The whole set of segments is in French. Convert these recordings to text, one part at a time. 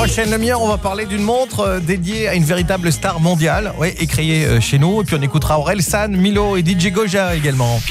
prochaine demi-heure, on va parler d'une montre dédiée à une véritable star mondiale, et créée chez nous. Et puis on écoutera Aurel San, Milo et DJ Goja également.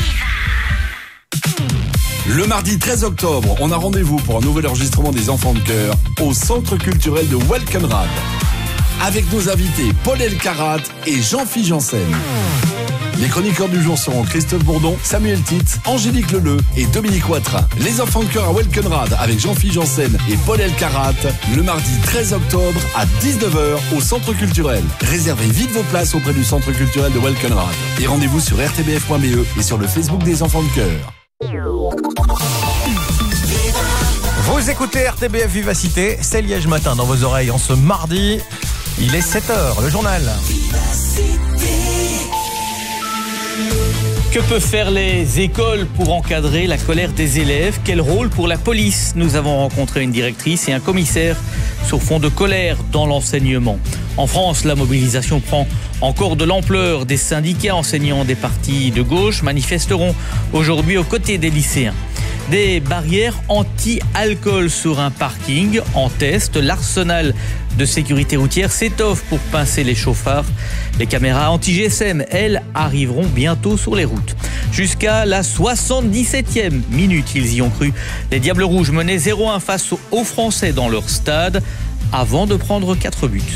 Le mardi 13 octobre, on a rendez-vous pour un nouvel enregistrement des Enfants de Cœur au Centre culturel de Welkenrad. Avec nos invités Paul Elkarat et Jean-Philippe Janssen. Les chroniqueurs du jour seront Christophe Bourdon, Samuel Titz, Angélique Leleu et Dominique Watrin. Les Enfants de Cœur à Welkenrad avec Jean-Philippe Janssen et Paul Elkarat le mardi 13 octobre à 19h au Centre culturel. Réservez vite vos places auprès du Centre culturel de Welkenrad. Et rendez-vous sur rtbf.be et sur le Facebook des Enfants de Cœur. Vous écoutez RTBF Vivacité, c'est Liège Matin dans vos oreilles en ce mardi. Il est 7h, le journal. Que peuvent faire les écoles pour encadrer la colère des élèves? Quel rôle pour la police? Nous avons rencontré une directrice et un commissaire sur fond de colère dans l'enseignement. En France, la mobilisation prend encore de l'ampleur. Des syndicats enseignants des partis de gauche manifesteront aujourd'hui aux côtés des lycéens. Des barrières anti-alcool sur un parking en test. L'arsenal de sécurité routière s'étoffe pour pincer les chauffards. Les caméras anti-GSM, elles, arriveront bientôt sur les routes. Jusqu'à la 77e minute, ils y ont cru. Les Diables Rouges menaient 0-1 face aux Français dans leur stade avant de prendre 4 buts.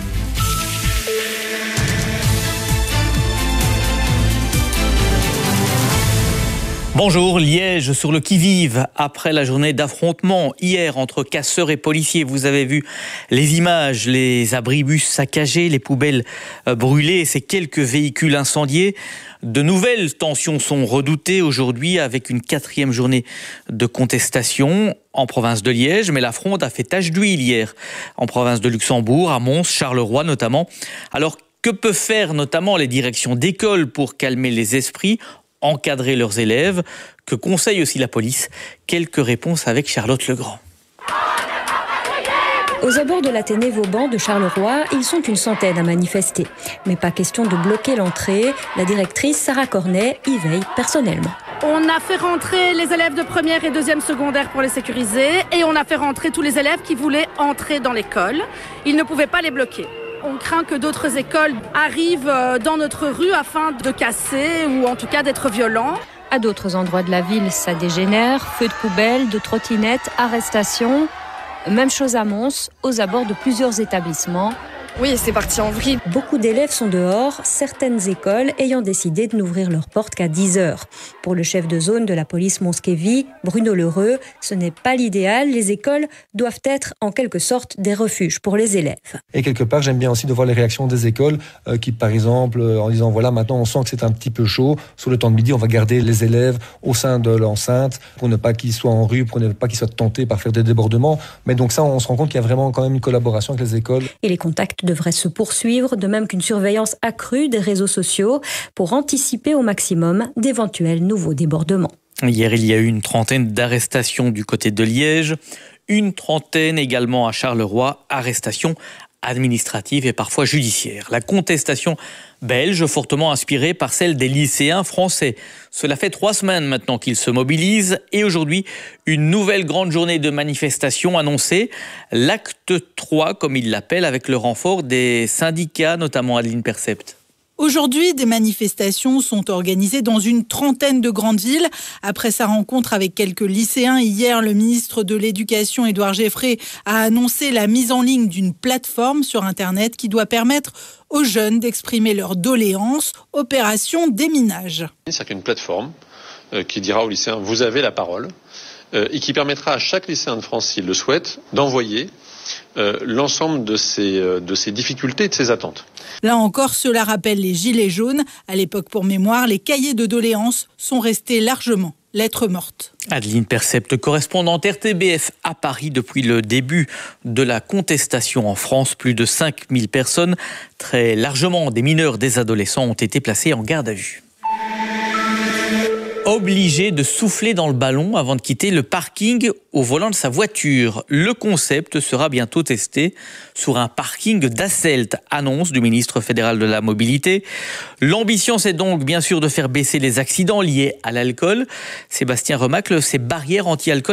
Bonjour, Liège sur le qui-vive après la journée d'affrontement hier entre casseurs et policiers. Vous avez vu les images, les abribus saccagés, les poubelles brûlées, ces quelques véhicules incendiés. De nouvelles tensions sont redoutées aujourd'hui avec une 4e journée de contestation en province de Liège. Mais la fronde a fait tache d'huile hier en province de Luxembourg, à Mons, Charleroi notamment. Alors que peuvent faire notamment les directions d'école pour calmer les esprits, encadrer leurs élèves? Que conseille aussi la police? Quelques réponses avec Charlotte Legrand. Aux abords de l'Athénée Vauban de Charleroi, ils sont une centaine à manifester. Mais pas question de bloquer l'entrée. La directrice Sarah Cornet y veille personnellement. On a fait rentrer les élèves de première et deuxième secondaire pour les sécuriser. Et on a fait rentrer tous les élèves qui voulaient entrer dans l'école. Ils ne pouvaient pas les bloquer. On craint que d'autres écoles arrivent dans notre rue afin de casser ou en tout cas d'être violents. À d'autres endroits de la ville, ça dégénère. Feux de poubelle, de trottinettes, arrestations. Même chose à Mons, aux abords de plusieurs établissements. Oui, c'est parti en vrille. Beaucoup d'élèves sont dehors, certaines écoles ayant décidé de n'ouvrir leurs portes qu'à 10h. Pour le chef de zone de la police Mons-Kévy, Bruno Lheureux, ce n'est pas l'idéal. Les écoles doivent être en quelque sorte des refuges pour les élèves. Et quelque part, j'aime bien aussi de voir les réactions des écoles qui, par exemple, en disant voilà, maintenant on sent que c'est un petit peu chaud. Sur le temps de midi, on va garder les élèves au sein de l'enceinte pour ne pas qu'ils soient en rue, pour ne pas qu'ils soient tentés par faire des débordements. Mais donc ça, on se rend compte qu'il y a vraiment quand même une collaboration avec les écoles. Et les contacts devrait se poursuivre, de même qu'une surveillance accrue des réseaux sociaux pour anticiper au maximum d'éventuels nouveaux débordements. Hier, il y a eu une trentaine d'arrestations du côté de Liège, une trentaine également à Charleroi, arrestations administratives et parfois judiciaires. La contestation belge, fortement inspirée par celle des lycéens français. Cela fait 3 semaines maintenant qu'ils se mobilisent et aujourd'hui, une nouvelle grande journée de manifestation annoncée. L'acte 3, comme ils l'appellent, avec le renfort des syndicats, notamment Adeline Percept. Aujourd'hui, des manifestations sont organisées dans une trentaine de grandes villes. Après sa rencontre avec quelques lycéens, hier, le ministre de l'Éducation, Édouard Geffrey, a annoncé la mise en ligne d'une plateforme sur Internet qui doit permettre aux jeunes d'exprimer leurs doléances. Opération déminage. C'est une plateforme qui dira aux lycéens « vous avez la parole » et qui permettra à chaque lycéen de France, s'il le souhaite, d'envoyer l'ensemble de ces difficultés et de ces attentes. Là encore, cela rappelle les gilets jaunes. À l'époque, pour mémoire, les cahiers de doléances sont restés largement lettres mortes. Adeline Percept, correspondante RTBF à Paris depuis le début de la contestation en France. Plus de 5000 personnes, très largement des mineurs, des adolescents, ont été placées en garde à vue. Obligé de souffler dans le ballon avant de quitter le parking au volant de sa voiture. Le concept sera bientôt testé sur un parking d'Asselt, annonce du ministre fédéral de la Mobilité. L'ambition, c'est donc bien sûr de faire baisser les accidents liés à l'alcool. Sébastien Remacle, ces barrières anti-alcool, elles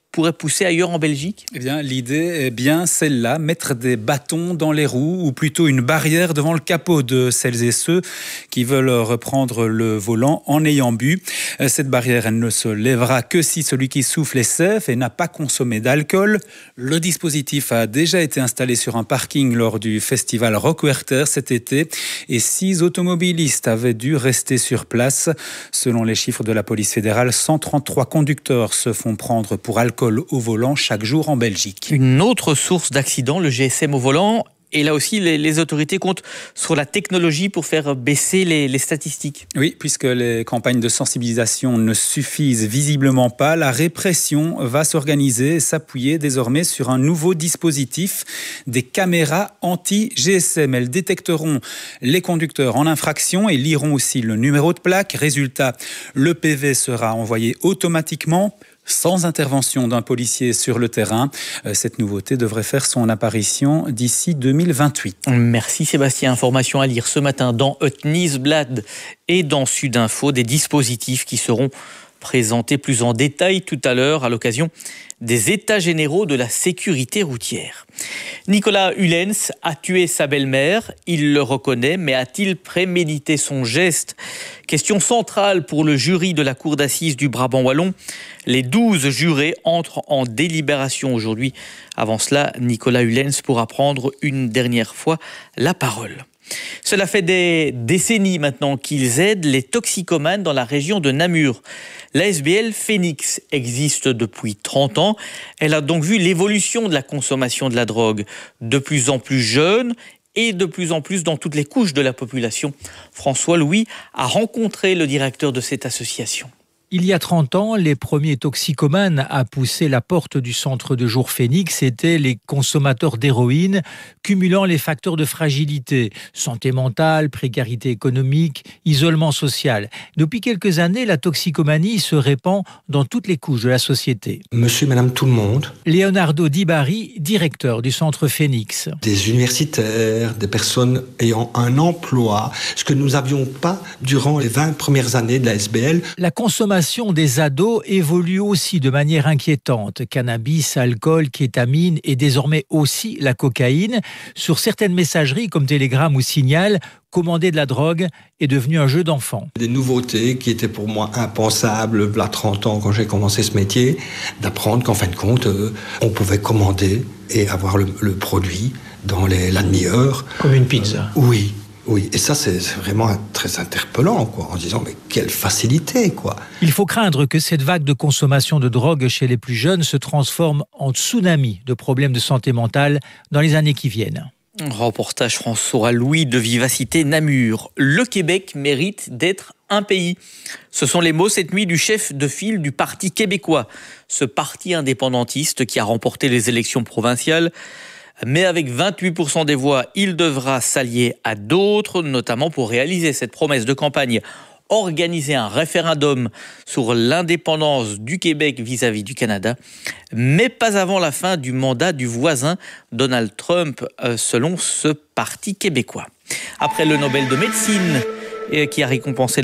pourrait pousser ailleurs en Belgique ? Eh bien, l'idée est bien celle-là, mettre des bâtons dans les roues, ou plutôt une barrière devant le capot de celles et ceux qui veulent reprendre le volant en ayant bu. Cette barrière, elle ne se lèvera que si celui qui souffle est safe et n'a pas consommé d'alcool. Le dispositif a déjà été installé sur un parking lors du festival Rock Werther cet été et 6 automobilistes avaient dû rester sur place. Selon les chiffres de la police fédérale, 133 conducteurs se font prendre pour alcool au volant chaque jour en Belgique. Une autre source d'accident, le GSM au volant. Et là aussi, les autorités comptent sur la technologie pour faire baisser les statistiques. Oui, puisque les campagnes de sensibilisation ne suffisent visiblement pas, la répression va s'organiser et s'appuyer désormais sur un nouveau dispositif, des caméras anti-GSM. Elles détecteront les conducteurs en infraction et liront aussi le numéro de plaque. Résultat, le PV sera envoyé automatiquement, sans intervention d'un policier sur le terrain. Cette nouveauté devrait faire son apparition d'ici 2028. Merci Sébastien. Information à lire ce matin dans Het Nieuwsblad et dans Sudinfo, des dispositifs qui seront présentés plus en détail tout à l'heure à l'occasion des États généraux de la sécurité routière. Nicolas Hulens a tué sa belle-mère, il le reconnaît, mais a-t-il prémédité son geste ? Question centrale pour le jury de la cour d'assises du Brabant wallon. Les 12 jurés entrent en délibération aujourd'hui. Avant cela, Nicolas Hulens pourra prendre une dernière fois la parole. Cela fait des décennies maintenant qu'ils aident les toxicomanes dans la région de Namur. L'ASBL Phoenix existe depuis 30 ans. Elle a donc vu l'évolution de la consommation de la drogue, de plus en plus jeune et de plus en plus dans toutes les couches de la population. François Louis a rencontré le directeur de cette association. Il y a 30 ans, les premiers toxicomanes à pousser la porte du centre de jour Phoenix étaient les consommateurs d'héroïne, cumulant les facteurs de fragilité, santé mentale, précarité économique, isolement social. Depuis quelques années, la toxicomanie se répand dans toutes les couches de la société. Monsieur et madame tout le monde. Leonardo Di Bari, directeur du centre Phoenix. Des universitaires, des personnes ayant un emploi, ce que nous n'avions pas durant les 20 premières années de la SBL. La consommation des ados évolue aussi de manière inquiétante. Cannabis, alcool, kétamine et désormais aussi la cocaïne. Sur certaines messageries comme Telegram ou Signal, commander de la drogue est devenu un jeu d'enfant. Des nouveautés qui étaient pour moi impensables, il y a 30 ans quand j'ai commencé ce métier, d'apprendre qu'en fin de compte, on pouvait commander et avoir le produit dans la demi-heure. Comme une pizza. Oui. Oui, et ça c'est vraiment très interpellant, quoi, en disant mais quelle facilité, quoi. Il faut craindre que cette vague de consommation de drogue chez les plus jeunes se transforme en tsunami de problèmes de santé mentale dans les années qui viennent. Reportage François Louis de Vivacité Namur. Le Québec mérite d'être un pays. Ce sont les mots cette nuit du chef de file du Parti québécois, ce parti indépendantiste qui a remporté les élections provinciales. Mais avec 28% des voix, il devra s'allier à d'autres, notamment pour réaliser cette promesse de campagne. Organiser un référendum sur l'indépendance du Québec vis-à-vis du Canada, mais pas avant la fin du mandat du voisin Donald Trump, selon ce parti québécois. Après le Nobel de médecine, qui a récompensé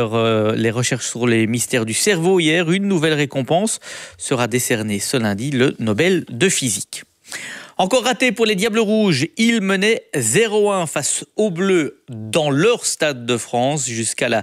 les recherches sur les mystères du cerveau hier, une nouvelle récompense sera décernée ce lundi, le Nobel de physique. Encore raté pour les Diables Rouges. Ils menaient 0-1 face aux Bleus dans leur Stade de France jusqu'à la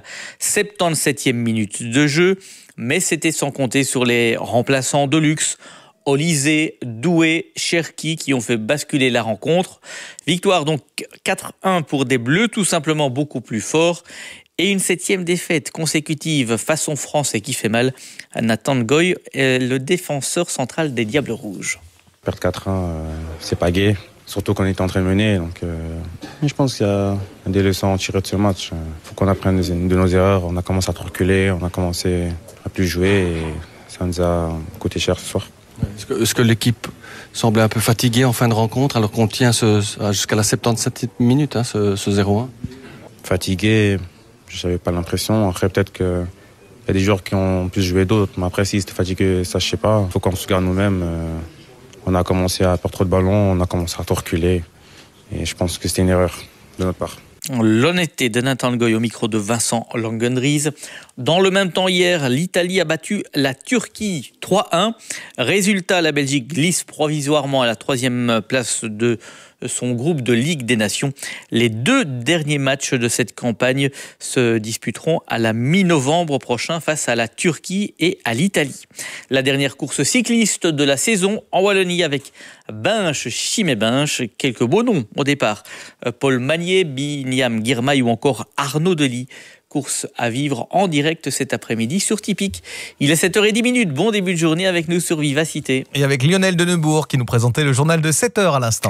77e minute de jeu. Mais c'était sans compter sur les remplaçants de luxe, Olysée, Doué, Cherki, qui ont fait basculer la rencontre. Victoire donc 4-1 pour des Bleus, tout simplement beaucoup plus forts. Et une 7e défaite consécutive façon français qui fait mal à Nathan Goy, le défenseur central des Diables Rouges. Perdre 4-1, c'est pas gai, surtout qu'on est en train de mener. Donc, je pense qu'il y a des leçons à tirer de ce match. Il faut qu'on apprenne de nos erreurs. On a commencé à trop reculer, on a commencé à plus jouer et ça nous a coûté cher ce soir. Est-ce que l'équipe semblait un peu fatiguée en fin de rencontre alors qu'on tient jusqu'à la 77e minute, ce 0-1 ? Fatigué, je n'avais pas l'impression. Après, peut-être qu'il y a des joueurs qui ont plus joué d'autres. Mais après, si c'était fatigué, ça, je sais pas. Il faut qu'on se garde nous-mêmes. On a commencé à perdre trop de ballons, on a commencé à trop reculer. Et je pense que c'était une erreur de notre part. L'honnêteté de Nathan Le Goy au micro de Vincent Langendries. Dans le même temps hier, l'Italie a battu la Turquie 3-1. Résultat, la Belgique glisse provisoirement à la 3e place de son groupe de Ligue des Nations. Les 2 derniers matchs de cette campagne se disputeront à la mi-novembre prochain face à la Turquie et à l'Italie. La dernière course cycliste de la saison en Wallonie avec Binche-Chimay-Binche. Quelques beaux noms au départ. Paul Magnier, Binyam Girmay ou encore Arnaud Delis. Course à vivre en direct cet après-midi sur Tipic. Il est 7h10. Bon début de journée avec nous sur Vivacité. Et avec Lionel Denebourg qui nous présentait le journal de 7h à l'instant.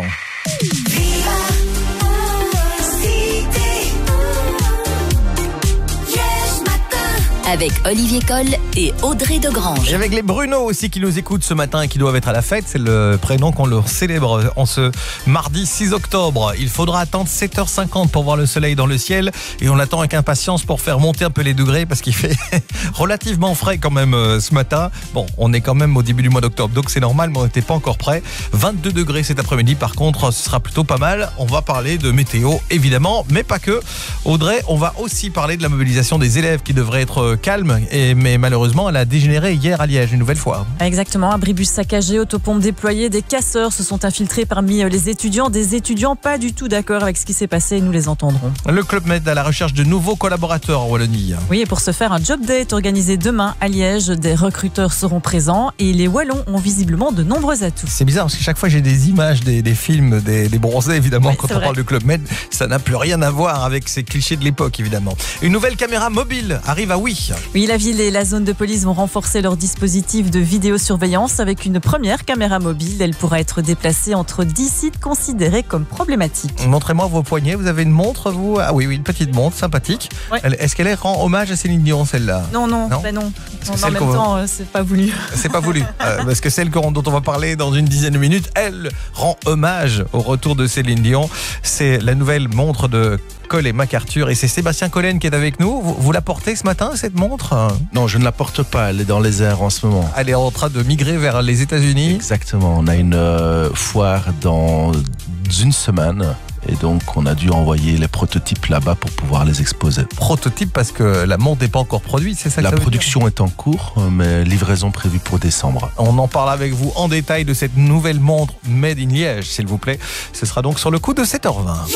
Avec Olivier Coll et Audrey Degrange. Et avec les Bruno aussi qui nous écoutent ce matin et qui doivent être à la fête. C'est le prénom qu'on leur célèbre en ce mardi 6 octobre. Il faudra attendre 7h50 pour voir le soleil dans le ciel. Et on l'attend avec impatience pour faire monter un peu les degrés parce qu'il fait relativement frais quand même ce matin. Bon, on est quand même au début du mois d'octobre, donc c'est normal, mais on n'était pas encore prêt. 22 degrés cet après-midi. Par contre, ce sera plutôt pas mal. On va parler de météo, évidemment, mais pas que. Audrey, on va aussi parler de la mobilisation des élèves qui devrait être calme, mais malheureusement elle a dégénéré hier à Liège une nouvelle fois. Exactement, abribus saccagés, autopompes déployées, des casseurs se sont infiltrés parmi les étudiants, des étudiants pas du tout d'accord avec ce qui s'est passé, nous les entendrons. Le Club Med à la recherche de nouveaux collaborateurs en Wallonie. Oui, et pour ce faire, un job date organisé demain à Liège, des recruteurs seront présents et les Wallons ont visiblement de nombreux atouts. C'est bizarre parce que chaque fois j'ai des images des films, des bronzés évidemment, quand on parle du Club Med, ça n'a plus rien à voir avec ces clichés de l'époque évidemment. Une nouvelle caméra mobile arrive à Oui. Oui, la ville et la zone de police vont renforcer leur dispositif de vidéosurveillance avec une première caméra mobile. Elle pourra être déplacée entre 10 sites considérés comme problématiques. Montrez-moi vos poignets. Vous avez une montre, vous? Ah oui, une petite montre sympathique. Ouais. Est-ce qu'elle rend hommage à Céline Dion, celle-là? Non. En même temps, c'est pas voulu. C'est pas voulu. Parce que celle dont on va parler dans une dizaine de minutes, elle rend hommage au retour de Céline Dion. C'est la nouvelle montre de Coll et MacArthur et c'est Sébastien Collen qui est avec nous. Vous la portez ce matin, cette montre? Non, je ne la porte pas, elle est dans les airs en ce moment. Elle est en train de migrer vers les États-Unis. Exactement, on a une foire dans une semaine. Et donc, on a dû envoyer les prototypes là-bas pour pouvoir les exposer. Prototypes parce que la montre n'est pas encore produite, c'est ça que La ça veut production dire est en cours, mais livraison prévue pour décembre. On en parle avec vous en détail de cette nouvelle montre Made in Liège, s'il vous plaît. Ce sera donc sur le coup de 7h20.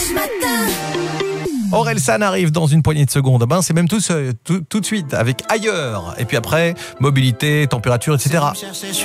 Orelsan arrive dans une poignée de secondes. C'est même tout de suite avec Ailleurs. Et puis après, mobilité, température, etc.